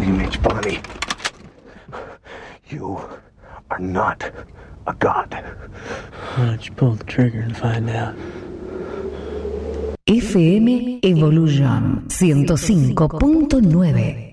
Mage Bonnie. You are not a god. Why don't you pull the trigger and find out? FM Evolution 105.9